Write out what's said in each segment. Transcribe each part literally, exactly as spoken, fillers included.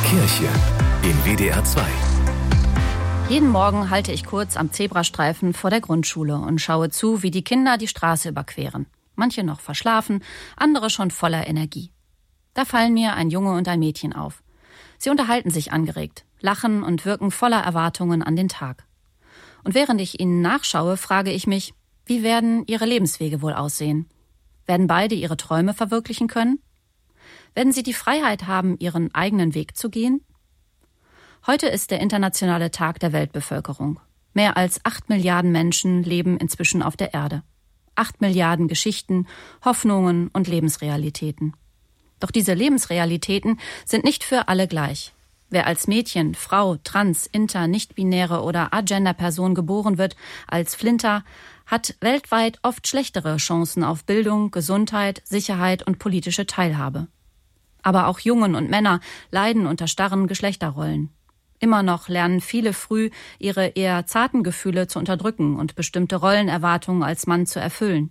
Kirche in W D R zwei. Jeden Morgen halte ich kurz am Zebrastreifen vor der Grundschule und schaue zu, wie die Kinder die Straße überqueren. Manche noch verschlafen, andere schon voller Energie. Da fallen mir ein Junge und ein Mädchen auf. Sie unterhalten sich angeregt, lachen und wirken voller Erwartungen an den Tag. Und während ich ihnen nachschaue, frage ich mich, wie werden ihre Lebenswege wohl aussehen? Werden beide ihre Träume verwirklichen können? Werden sie die Freiheit haben, ihren eigenen Weg zu gehen? Heute ist der internationale Tag der Weltbevölkerung. Mehr als acht Milliarden Menschen leben inzwischen auf der Erde. Acht Milliarden Geschichten, Hoffnungen und Lebensrealitäten. Doch diese Lebensrealitäten sind nicht für alle gleich. Wer als Mädchen, Frau, Trans, Inter, Nicht-binäre oder Agender-Person geboren wird, als Flinter, hat weltweit oft schlechtere Chancen auf Bildung, Gesundheit, Sicherheit und politische Teilhabe. Aber auch Jungen und Männer leiden unter starren Geschlechterrollen. Immer noch lernen viele früh, ihre eher zarten Gefühle zu unterdrücken und bestimmte Rollenerwartungen als Mann zu erfüllen.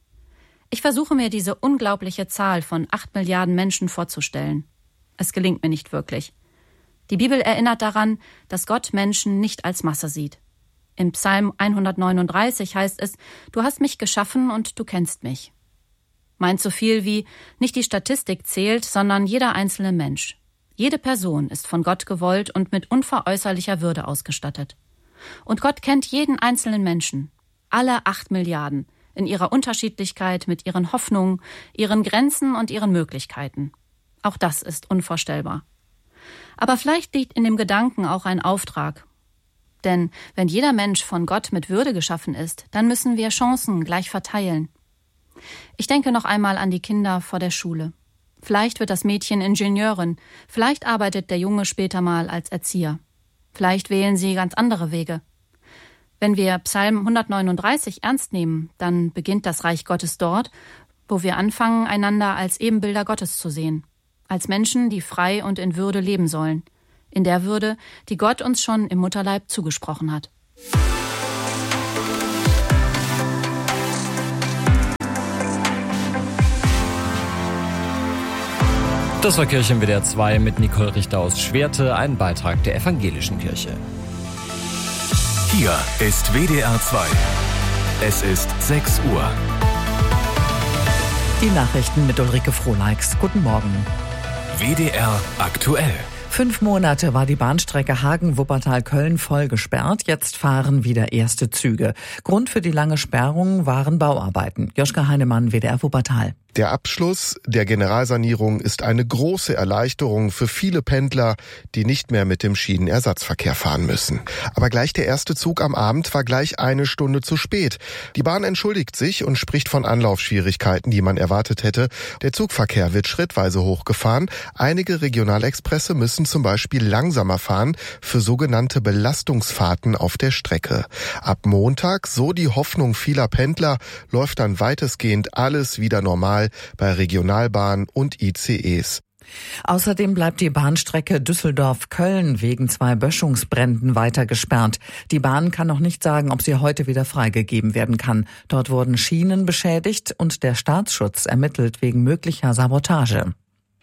Ich versuche mir diese unglaubliche Zahl von acht Milliarden Menschen vorzustellen. Es gelingt mir nicht wirklich. Die Bibel erinnert daran, dass Gott Menschen nicht als Masse sieht. Im Psalm hundertneununddreißig heißt es, du hast mich geschaffen und du kennst mich. Meint so viel wie, nicht die Statistik zählt, sondern jeder einzelne Mensch. Jede Person ist von Gott gewollt und mit unveräußerlicher Würde ausgestattet. Und Gott kennt jeden einzelnen Menschen, alle acht Milliarden, in ihrer Unterschiedlichkeit mit ihren Hoffnungen, ihren Grenzen und ihren Möglichkeiten. Auch das ist unvorstellbar. Aber vielleicht liegt in dem Gedanken auch ein Auftrag. Denn wenn jeder Mensch von Gott mit Würde geschaffen ist, dann müssen wir Chancen gleich verteilen. Ich denke noch einmal an die Kinder vor der Schule. Vielleicht wird das Mädchen Ingenieurin, vielleicht arbeitet der Junge später mal als Erzieher. Vielleicht wählen sie ganz andere Wege. Wenn wir Psalm hundertneununddreißig ernst nehmen, dann beginnt das Reich Gottes dort, wo wir anfangen, einander als Ebenbilder Gottes zu sehen. Als Menschen, die frei und in Würde leben sollen. In der Würde, die Gott uns schon im Mutterleib zugesprochen hat. Das war Kirche in W D R zwei mit Nicole Richter aus Schwerte, ein Beitrag der Evangelischen Kirche. Hier ist W D R zwei. Es ist sechs Uhr. Die Nachrichten mit Ulrike Frohneichs. Guten Morgen. W D R aktuell. Fünf Monate war die Bahnstrecke Hagen-Wuppertal-Köln voll gesperrt. Jetzt fahren wieder erste Züge. Grund für die lange Sperrung waren Bauarbeiten. Joschka Heinemann, W D R Wuppertal. Der Abschluss der Generalsanierung ist eine große Erleichterung für viele Pendler, die nicht mehr mit dem Schienenersatzverkehr fahren müssen. Aber gleich der erste Zug am Abend war gleich eine Stunde zu spät. Die Bahn entschuldigt sich und spricht von Anlaufschwierigkeiten, die man erwartet hätte. Der Zugverkehr wird schrittweise hochgefahren. Einige Regionalexpresse müssen zum Beispiel langsamer fahren für sogenannte Belastungsfahrten auf der Strecke. Ab Montag, so die Hoffnung vieler Pendler, läuft dann weitestgehend alles wieder normal bei Regionalbahnen und I C Es. Außerdem bleibt die Bahnstrecke Düsseldorf-Köln wegen zwei Böschungsbränden weiter gesperrt. Die Bahn kann noch nicht sagen, ob sie heute wieder freigegeben werden kann. Dort wurden Schienen beschädigt und der Staatsschutz ermittelt wegen möglicher Sabotage.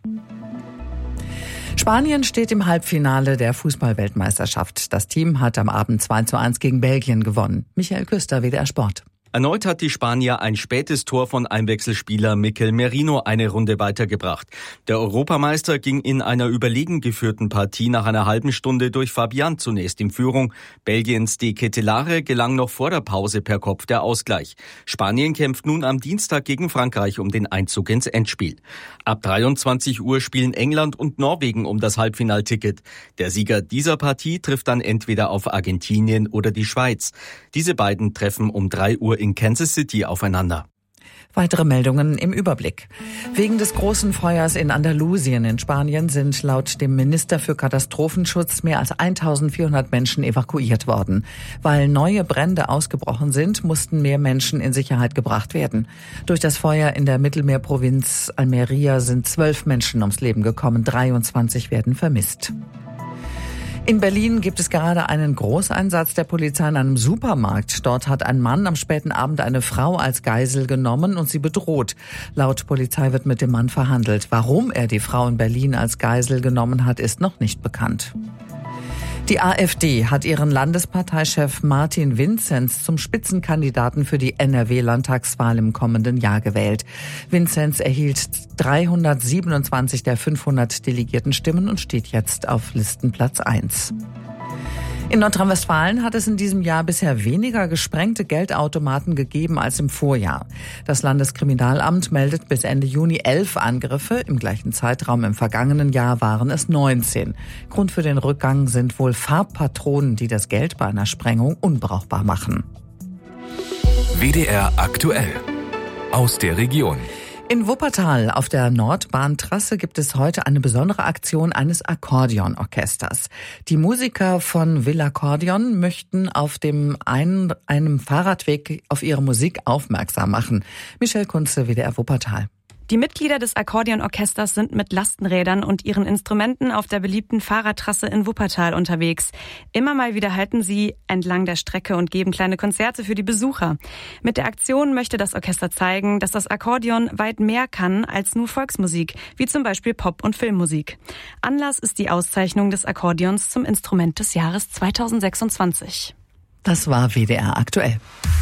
Spanien steht im Halbfinale der Fußball-Weltmeisterschaft. Das Team hat am Abend zwei zu eins gegen Belgien gewonnen. Michael Küster, W D R Sport. Erneut hat die Spanier ein spätes Tor von Einwechselspieler Mikel Merino eine Runde weitergebracht. Der Europameister ging in einer überlegen geführten Partie nach einer halben Stunde durch Fabian zunächst in Führung. Belgiens De Ketelaere gelang noch vor der Pause per Kopf der Ausgleich. Spanien kämpft nun am Dienstag gegen Frankreich um den Einzug ins Endspiel. Ab dreiundzwanzig Uhr spielen England und Norwegen um das Halbfinalticket. Der Sieger dieser Partie trifft dann entweder auf Argentinien oder die Schweiz. Diese beiden treffen um drei Uhr in Kansas City aufeinander. Weitere Meldungen im Überblick. Wegen des großen Feuers in Andalusien in Spanien sind laut dem Minister für Katastrophenschutz mehr als eintausendvierhundert Menschen evakuiert worden. Weil neue Brände ausgebrochen sind, mussten mehr Menschen in Sicherheit gebracht werden. Durch das Feuer in der Mittelmeerprovinz Almeria sind zwölf Menschen ums Leben gekommen, dreiundzwanzig werden vermisst. In Berlin gibt es gerade einen Großeinsatz der Polizei in einem Supermarkt. Dort hat ein Mann am späten Abend eine Frau als Geisel genommen und sie bedroht. Laut Polizei wird mit dem Mann verhandelt. Warum er die Frau in Berlin als Geisel genommen hat, ist noch nicht bekannt. Die AfD hat ihren Landesparteichef Martin Vinzenz zum Spitzenkandidaten für die N R W-Landtagswahl im kommenden Jahr gewählt. Vinzenz erhielt dreihundertsiebenundzwanzig der fünfhundert delegierten Stimmen und steht jetzt auf Listenplatz eins. In Nordrhein-Westfalen hat es in diesem Jahr bisher weniger gesprengte Geldautomaten gegeben als im Vorjahr. Das Landeskriminalamt meldet bis Ende Juni elf Angriffe. Im gleichen Zeitraum im vergangenen Jahr waren es neunzehn. Grund für den Rückgang sind wohl Farbpatronen, die das Geld bei einer Sprengung unbrauchbar machen. W D R aktuell. Aus der Region. In Wuppertal auf der Nordbahntrasse gibt es heute eine besondere Aktion eines Akkordeonorchesters. Die Musiker von Villakkordeon möchten auf dem einen, einem Fahrradweg auf ihre Musik aufmerksam machen. Michelle Kunze, W D R Wuppertal. Die Mitglieder des Akkordeonorchesters sind mit Lastenrädern und ihren Instrumenten auf der beliebten Fahrradtrasse in Wuppertal unterwegs. Immer mal wieder halten sie entlang der Strecke und geben kleine Konzerte für die Besucher. Mit der Aktion möchte das Orchester zeigen, dass das Akkordeon weit mehr kann als nur Volksmusik, wie zum Beispiel Pop- und Filmmusik. Anlass ist die Auszeichnung des Akkordeons zum Instrument des Jahres zweitausendsechsundzwanzig. Das war W D R aktuell.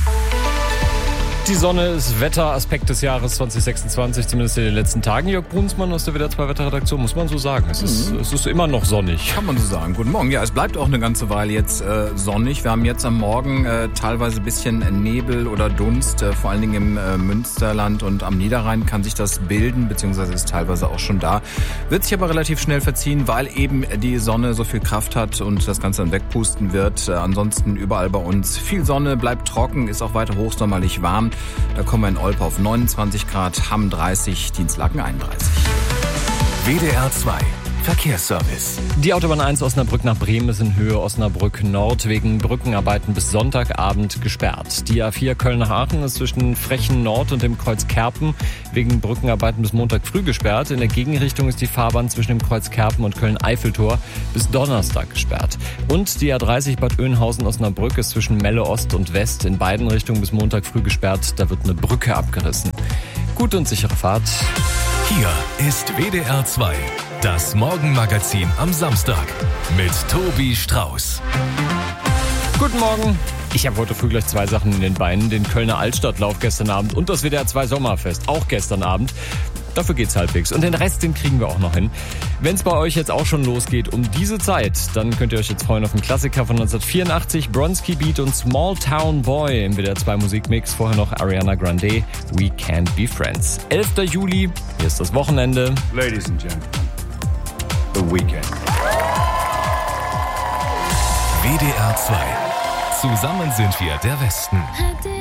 Die Sonne ist Wetteraspekt des Jahres zweitausendsechsundzwanzig, zumindest in den letzten Tagen. Jörg Brunsmann aus der W D R zwei Wetterredaktion, muss man so sagen. Es ist, mhm. es ist immer noch sonnig. Kann man so sagen. Guten Morgen. Ja, es bleibt auch eine ganze Weile jetzt äh, sonnig. Wir haben jetzt am Morgen äh, teilweise ein bisschen Nebel oder Dunst. Äh, vor allen Dingen im äh, Münsterland und am Niederrhein kann sich das bilden, beziehungsweise ist teilweise auch schon da. Wird sich aber relativ schnell verziehen, weil eben die Sonne so viel Kraft hat und das Ganze dann wegpusten wird. Äh, ansonsten überall bei uns viel Sonne, bleibt trocken, ist auch weiter hochsommerlich warm. Da kommen wir in Olpe auf neunundzwanzig Grad, Hamm dreißig, Dienstlaken einunddreißig. W D R zwei Verkehrsservice. Die Autobahn eins Osnabrück nach Bremen ist in Höhe Osnabrück Nord wegen Brückenarbeiten bis Sonntagabend gesperrt. Die A vier Köln nach Aachen ist zwischen Frechen Nord und dem Kreuz Kerpen wegen Brückenarbeiten bis Montag früh gesperrt. In der Gegenrichtung ist die Fahrbahn zwischen dem Kreuz Kerpen und Köln-Eiffeltor bis Donnerstag gesperrt. Und die A dreißig Bad Oeynhausen-Osnabrück ist zwischen Melle Ost und West in beiden Richtungen bis Montag früh gesperrt. Da wird eine Brücke abgerissen. Gute und sichere Fahrt. Hier ist W D R zwei, das Morgenmagazin am Samstag mit Tobi Strauß. Guten Morgen. Ich habe heute früh gleich zwei Sachen in den Beinen. Den Kölner Altstadtlauf gestern Abend und das W D R zwei Sommerfest, auch gestern Abend. Dafür geht's halbwegs. Und den Rest, den kriegen wir auch noch hin. Wenn es bei euch jetzt auch schon losgeht um diese Zeit, dann könnt ihr euch jetzt freuen auf einen Klassiker von neunzehnhundertvierundachtzig, Bronski Beat und Small Town Boy im W D R zwei Musikmix. Vorher noch Ariana Grande, We Can't Be Friends. elfter Juli, hier ist das Wochenende. Ladies and Gentlemen, The Weekend. W D R zwei. Zusammen sind wir der Westen.